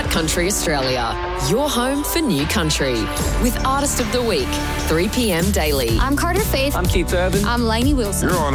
Country Australia, your home for new country. With Artist of the Week, 3 p.m. daily. I'm Carter Faith. I'm Keith Urban. I'm Lainey Wilson. You're on